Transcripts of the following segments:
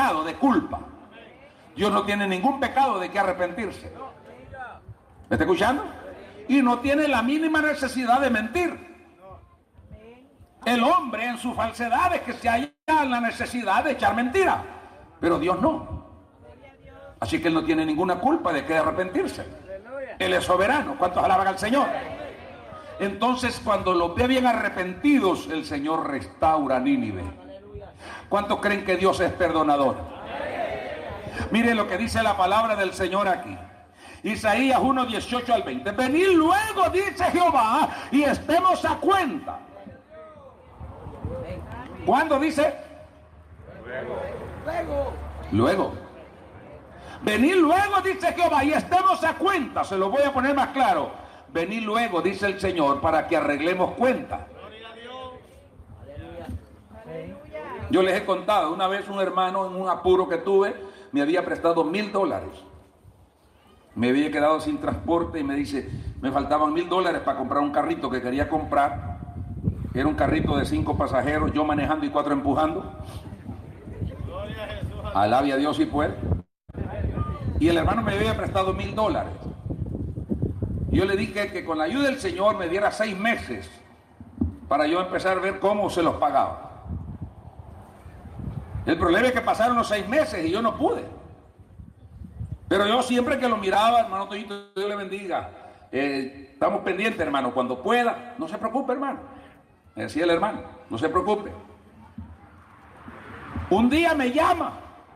pecado de culpa. Dios no tiene ningún pecado de que arrepentirse. ¿Me está escuchando? Y no tiene la mínima necesidad de mentir. El hombre en sus falsedades que se halla en la necesidad de echar mentira, pero Dios no. Así que Él no tiene ninguna culpa de que arrepentirse. Él es soberano. ¿Cuántos alaban al Señor? Entonces, cuando los ve bien arrepentidos, el Señor restaura Nínive. ¿Cuántos creen que Dios es perdonador? Miren lo que dice la palabra del Señor aquí. Isaías 1, 18 al 20. Venid luego, dice Jehová, y estemos a cuenta. ¿Cuándo dice? Luego. Venid luego, dice Jehová, y estemos a cuenta. Se lo voy a poner más claro. Venid luego, dice el Señor, para que arreglemos cuenta. Yo les he contado, una vez un hermano en un apuro que tuve, me había prestado $1,000. Me había quedado sin transporte y me dice, me faltaban $1,000 para comprar un carrito que quería comprar. Era un carrito de 5 pasajeros, yo manejando y 4 empujando. Alabe a Dios si puede. Y el hermano me había prestado $1,000. Yo le dije que con la ayuda del Señor me diera 6 meses para yo empezar a ver cómo se los pagaba. El problema es que pasaron los 6 meses y yo no pude. Pero yo siempre que lo miraba, hermano Toñito, Dios le bendiga. Estamos pendientes, hermano, cuando pueda. No se preocupe, hermano. Me decía el hermano, no se preocupe. Un día me llama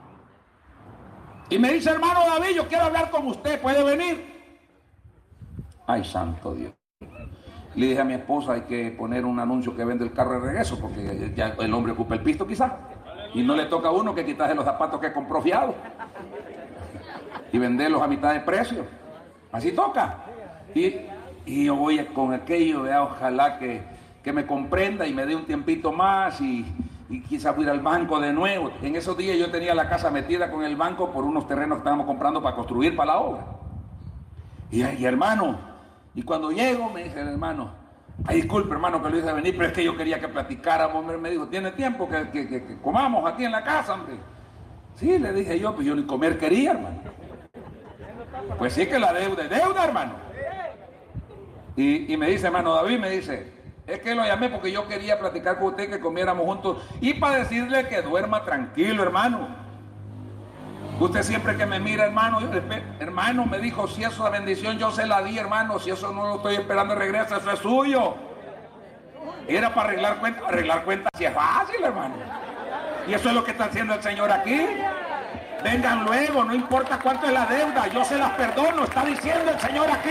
y me dice, hermano David, yo quiero hablar con usted, ¿puede venir? Ay, santo Dios. Le dije a mi esposa, hay que poner un anuncio que vende el carro de regreso, porque ya el hombre ocupa el pisto quizás. Y no le toca a uno que quitarse los zapatos que compró fiados y venderlos a mitad de precio. Así toca. Y yo voy con aquello, vea, ojalá que me comprenda y me dé un tiempito más y quizás voy a ir al banco de nuevo. En esos días yo tenía la casa metida con el banco por unos terrenos que estábamos comprando para construir para la obra. Y hermano, y cuando llego me dice el hermano, ay, disculpe hermano que lo hice venir, pero es que yo quería que platicáramos. Hombre, me dijo, ¿tiene tiempo que comamos aquí en la casa, hombre? Sí, le dije yo, pues yo ni comer quería, hermano. Pues sí que la deuda es deuda, hermano. Y me dice, hermano David, me dice, es que lo llamé porque yo quería platicar con usted, que comiéramos juntos y para decirle que duerma tranquilo, hermano. Usted siempre que me mira, hermano, hermano, me dijo, si eso es la bendición, yo se la di, hermano, si eso no lo estoy esperando regresa, eso es suyo. Era para arreglar cuentas, si es fácil, hermano. Y eso es lo que está haciendo el Señor aquí. Vengan luego, no importa cuánto es la deuda, yo se las perdono, está diciendo el Señor aquí.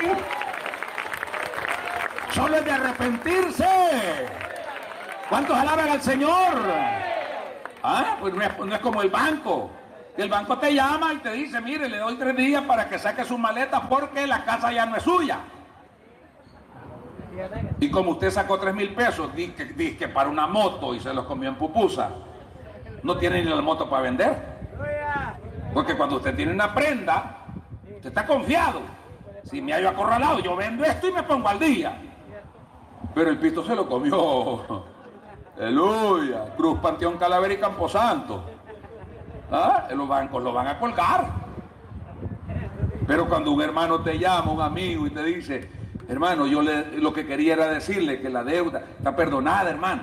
Solo es de arrepentirse. ¿Cuántos alaban al Señor? Pues no es como el banco. El banco te llama y te dice, mire, le doy 3 días para que saque su maleta porque la casa ya no es suya. Y como usted sacó 3,000 pesos, dice que para una moto y se los comió en pupusa, no tiene ni la moto para vender. Porque cuando usted tiene una prenda, usted está confiado. Si me hallo acorralado, yo vendo esto y me pongo al día. Pero el pisto se lo comió. Aleluya. Cruz, Panteón, Calavera y Camposanto. Los bancos lo van a colgar. Pero cuando un hermano te llama, un amigo, y te dice, hermano, yo lo que quería era decirle que la deuda está perdonada, hermano.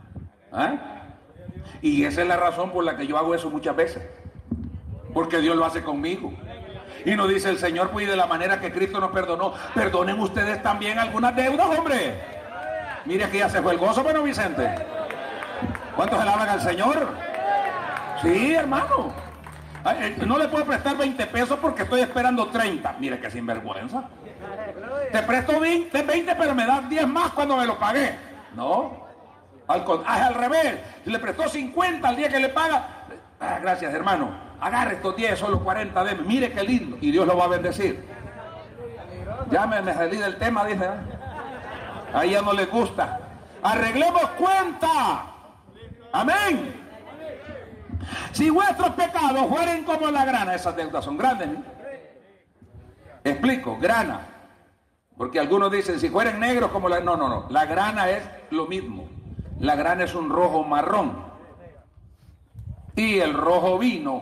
Y esa es la razón por la que yo hago eso muchas veces. Porque Dios lo hace conmigo. Y nos dice el Señor, pues, y de la manera que Cristo nos perdonó, perdonen ustedes también algunas deudas, hombre. Mire que ya se fue el gozo, bueno, Vicente. ¿Cuántos alaban al Señor? Sí, hermano. No le puedo prestar 20 pesos porque estoy esperando 30. Mire que sinvergüenza. Te presto 20, pero me das 10 más cuando me lo pagué. No. Al revés. Si le prestó 50 al día que le paga, gracias, hermano. Agarre estos 10, solo 40 de mí. Mire qué lindo. Y Dios lo va a bendecir. Ya me salí del tema, dice. A ella no le gusta. Arreglemos cuenta. Amén. Si vuestros pecados fueren como la grana, esas deudas son grandes, ¿no? Explico, grana. Porque algunos dicen, si fueren negros como la... No. La grana es lo mismo. La grana es un rojo marrón. Y el rojo vino